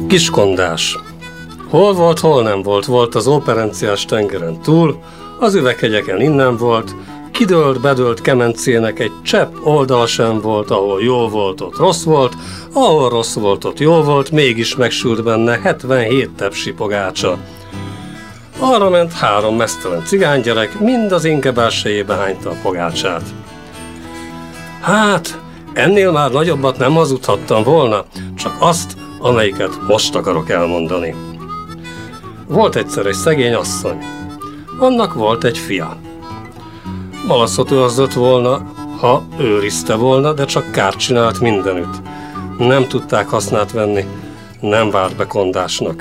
Kiskondás. Hol volt, hol nem volt, volt az Óperenciás tengeren túl, az üveghegyeken innen volt, kidőlt, bedőlt kemencének egy csepp oldal sem volt, ahol jó volt, ott rossz volt, ahol rossz volt, ott jó volt, mégis megsült benne 77 tepsi pogácsa. Arra ment 3 meztelen cigánygyerek, mind az inge belsejébe hányta a pogácsát. Hát, ennél már nagyobbat nem hazudhattam volna, csak azt, amelyiket most akarok elmondani. Volt egyszer egy szegény asszony. Annak volt egy fia. Malaszot őrzött volna, ha őrizte volna, de csak kárt csinált mindenütt. Nem tudták hasznát venni, nem várt be kondásnak.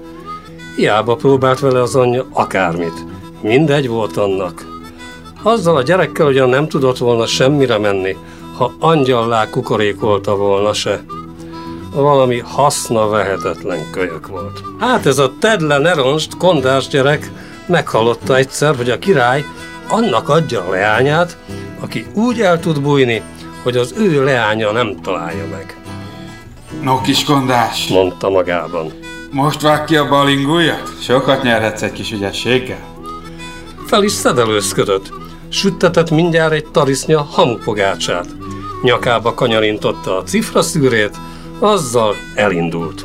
Hiába próbált vele az anyja akármit. Mindegy volt annak. Azzal a gyerekkel ugyan nem tudott volna semmire menni, ha angyallá kukorékolta volna se. Valami haszna vehetetlen kölyök volt. Hát ez a tedd le, ne ronst, kondás gyerek meghallotta egyszer, hogy a király annak adja a leányát, aki úgy el tud bújni, hogy az ő leánya nem találja meg. No, kiskondás, mondta magában. Most vágd ki a balingújat? Sokat nyerhetsz egy kis ügyességgel. Fel is szedelőzködött. Süttetett mindjárt egy tarisznya hamupogácsát. Nyakába kanyarintotta a cifraszűrét, azzal elindult.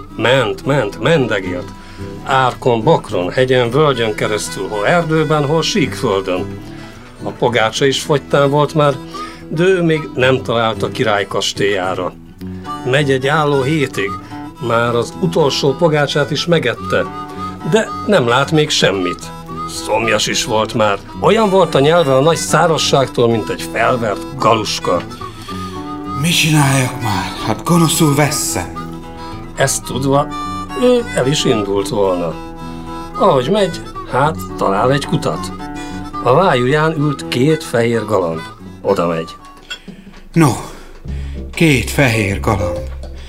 Ment, mendegélt. Árkon, bokron, hegyen, völgyön keresztül, hol erdőben, hol síkföldön. A pogácsa is fogytán volt már, de ő még nem talált a király kastélyára. Megy egy álló hétig, már az utolsó pogácsát is megette, de nem lát még semmit. Szomjas is volt már. Olyan volt a nyelve a nagy szárazságtól, mint egy felvert galuska. Mi csináljak már? Hát gonoszul vesszem. Ezt tudva, ő el is indult volna. Ahogy megy, hát talál egy kutat. A vájuján ült 2 fehér galamb. Oda megy. No, 2 fehér galamb.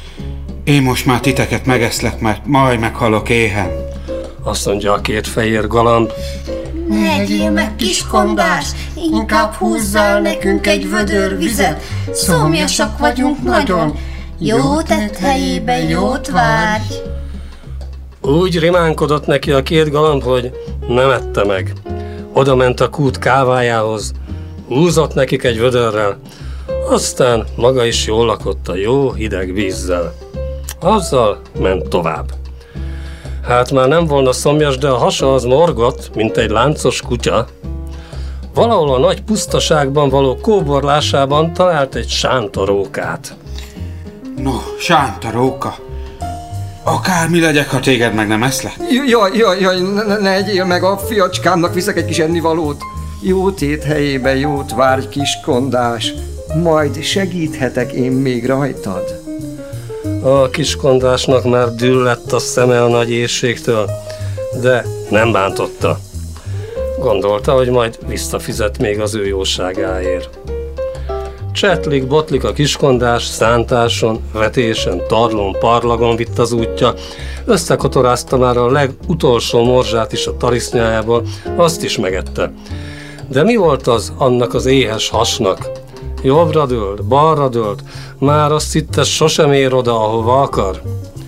Én most már titeket megeszlek, mert majd meghalok éhen. Azt mondja a 2 fehér galamb. Ne egyél meg, kiskondás, inkább húzzál nekünk egy vödör vizet. Szomjasak vagyunk nagyon, jó tett helyébe jót várj. Úgy rimánkodott neki a 2 galamb, hogy nem ette meg. Oda ment a kút kávájához, húzott nekik egy vödörrel, aztán maga is jól lakott a jó hideg vízzel. Azzal ment tovább. Hát már nem volna szomjas, de a hasa az morgott, mint egy láncos kutya. Valahol a nagy pusztaságban való kóborlásában talált egy sántarókát. No, sántaróka. Akármi legyek, ha téged meg nem eszlek. Jaj, ne egyél meg, a fiacskámnak viszek egy kis ennivalót. Jó tét helyébe jót várj, kiskondás, majd segíthetek én még rajtad. A kiskondásnak már düllett a szeme a nagy éhségtől, de nem bántotta. Gondolta, hogy majd visszafizet még az ő jóságáért. Csetlik, botlik a kiskondás, szántáson, vetésen, tadlon, parlagon vitt az útja, összekotorázta már a legutolsó morzsát is a tarisznyájából, azt is megette. De mi volt az annak az éhes hasnak? Jobbra dőlt, balra dőlt, már azt hitte, sosem ér oda, ahova akar.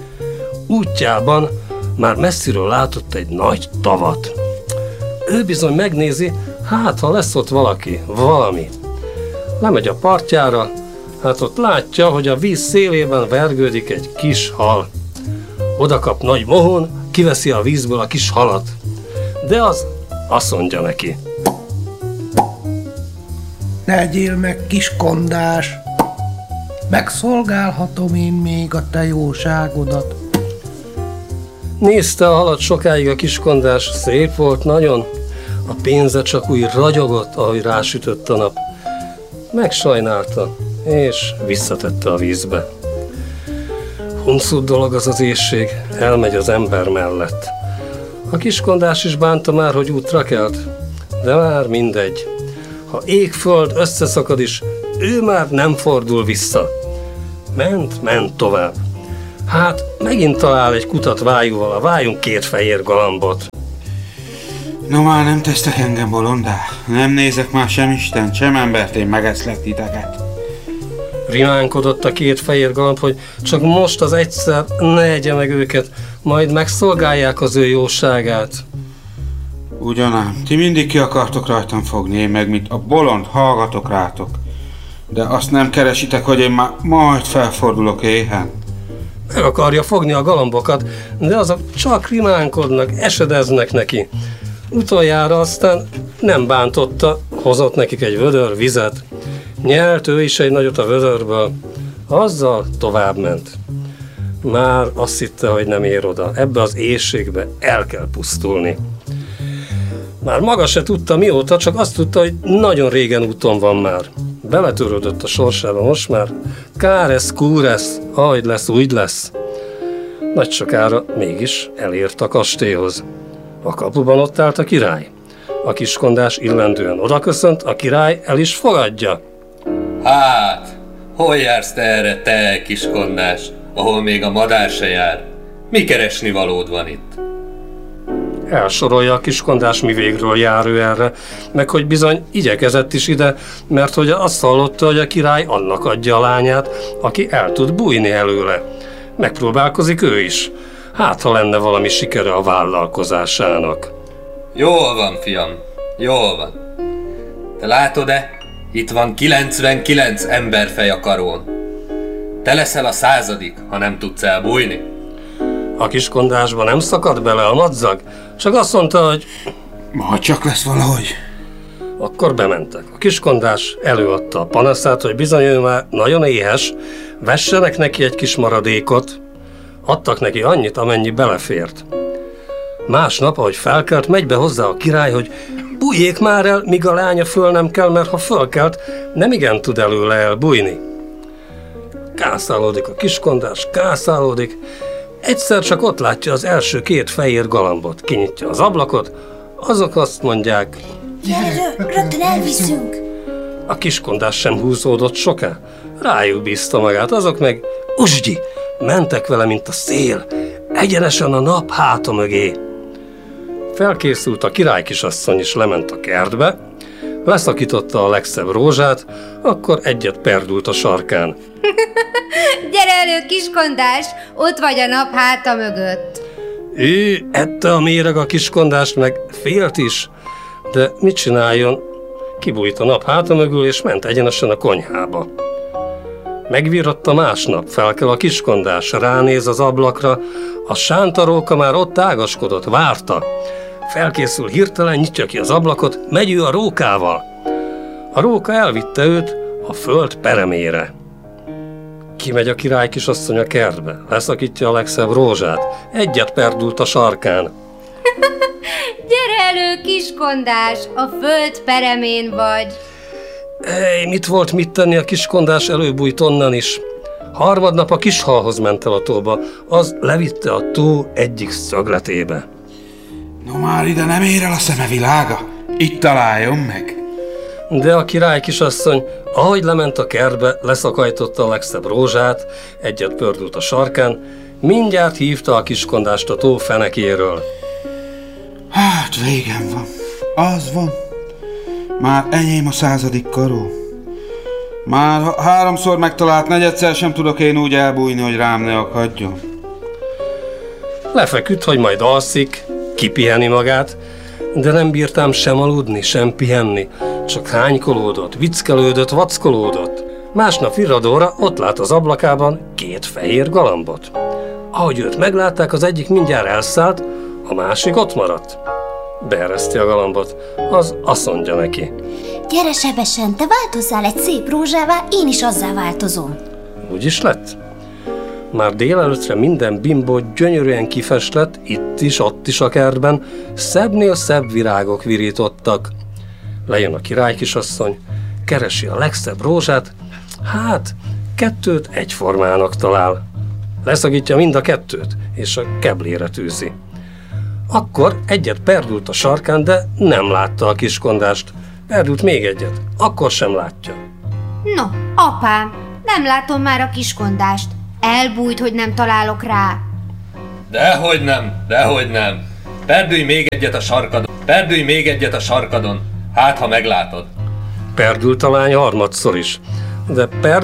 Útjában már messziről látott egy nagy tavat. Ő bizony megnézi, hát ha lesz ott valami. Lemegy a partjára, hát ott látja, hogy a víz szélében vergődik egy kis hal. Oda kap nagy mohón, kiveszi a vízből a kis halat. De az azt mondja neki. Ne egyél meg, kiskondás, megszolgálhatom én még a te jóságodat. Nézte a halat sokáig a kiskondás, szép volt nagyon. A pénze csak úgy ragyogott, ahogy rásütött a nap. Megsajnálta, és visszatette a vízbe. Huncut dolog az az éhség, elmegy az ember mellett. A kiskondás is bánta már, hogy útra kelt, de már mindegy. Ha ég-föld összeszakad is, ő már nem fordul vissza. Ment tovább. Hát megint talál egy kutat vájúval, a vájunk 2 fehér galambot. No már nem tesztek engem bolondá. Nem nézek már sem Isten, sem embert, én megeszlek titeket. Rimánkodott a két fehér galamb, hogy csak most az egyszer ne egye meg őket, majd megszolgálják az ő jóságát. Ugyanám, ti mindig ki akartok rajtam fogni, én meg mint a bolond hallgatok rátok. De azt nem keresitek, hogy én már majd felfordulok éhen. Meg akarja fogni a galambokat, de azok csak rimánkodnak, esedeznek neki. Utoljára aztán nem bántotta, hozott nekik egy vödör vizet. Nyelt ő is egy nagyot a vödörből, azzal tovább ment. Már azt hitte, hogy nem ér oda, ebbe az éhségbe el kell pusztulni. Már maga se tudta mióta, csak azt tudta, hogy nagyon régen úton van már. Beletörődött a sorsába most már. Káresz, kúresz, ahogy lesz, úgy lesz. Nagy sokára mégis elért a kastélyhoz. A kapuban ott állt a király. A kiskondás illendően odaköszönt, a király el is fogadja. Hát, hol jársz te erre, te kiskondás, ahol még a madár se jár? Mi keresni valód van itt? Elsorolja a kiskondás, mi végről jár ő erre, meg hogy bizony igyekezett is ide, mert hogy azt hallotta, hogy a király annak adja a lányát, aki el tud bújni előle. Megpróbálkozik ő is. Hát, ha lenne valami sikere a vállalkozásának. Jól van, fiam, jól van. Te látod-e? Itt van 99 emberfej a karón. Te leszel a 100., ha nem tudsz elbújni. A kiskondásba nem szakadt bele a madzag, csak azt mondta, hogy Majd csak lesz valahogy. akkor bementek. A kiskondás előadta a panaszát, hogy bizony ő már nagyon éhes, vessenek neki egy kis maradékot. Adtak neki annyit, amennyi belefért. Másnap, ahogy felkelt, megy be hozzá a király, hogy bújjék már el, míg a lánya föl nem kell, mert ha fölkelt, nem igen tud előle elbújni. Kászálódik a kiskondás, kászálódik. Egyszer csak ott látja az első két fehér galambot. Kinyitja az ablakot, azok azt mondják, Gyere, rögtön elviszünk. a kiskondás sem húzódott soká. Rájuk bízta magát, azok meg usgyi, mentek vele, mint a szél, egyenesen a nap háta mögé. Felkészült a királykisasszony is, lement a kertbe, leszakította a legszebb rózsát, akkor egyet perdült a sarkán. Gyere elő, kiskondás, ott vagy a nap háta mögött. Ő ette a méreg a kiskondást, meg félt is, de mit csináljon? Kibújt a nap háta mögül, és ment egyenesen a konyhába. Megvirratta másnap, felkel a kiskondás, ránéz az ablakra, a sántaróka már ott ágaskodott, várta. Felkészül hirtelen, nyitja ki az ablakot, megy ő a rókával. A róka elvitte őt a föld peremére. Kimegy a király kisasszony a kertbe, leszakítja a legszebb rózsát, egyet perdült a sarkán. Gyere elő, kiskondás, a föld peremén vagy. Mit volt mit tenni, a kiskondás előbújt onnan is. Harmadnap a kishalhoz ment el a tóba, az levitte a tó egyik szögletébe. No már ide nem ér el a szeme világa, itt találjon meg. De a király kisasszony, ahogy lement a kertbe, leszakajtotta a legszebb rózsát, egyet pördült a sarkán, mindjárt hívta a kiskondást a tó fenekéről. Hát végem van, az van. Már enyém a 100. karó. Már 3-szor megtalált, negyedszer sem tudok én úgy elbújni, hogy rám ne akadjon. Lefeküdt, hogy majd alszik, kipiheni magát, de nem bírtam sem aludni, sem pihenni, csak hánykolódott, viccelődött, vackolódott. Másnap virradóra ott lát az ablakában 2 fehér galambot. Ahogy őt meglátták, az egyik mindjárt elszállt, a másik ott maradt. Beereszti a galambot, az azt mondja neki. Gyere sebesen, te változzál egy szép rózsává, én is azzá változom. Úgy is lett. Már délelőttre minden bimbó gyönyörűen kifestett, itt is, ott is a kertben, szebbnél szebb virágok virítottak. Lejön a királykisasszony, keresi a legszebb rózsát, hát 2 egyformának talál. Leszagítja mind a 2, és a keblére tűzi. Akkor egyet perdült a sarkán, de nem látta a kiskondást. Perdült még egyet, akkor sem látja. No, apám, nem látom már a kiskondást. Elbújt, hogy nem találok rá. Dehogy nem. Perdülj még egyet a sarkadon, hát ha meglátod. Perdült a lány harmadszor is, de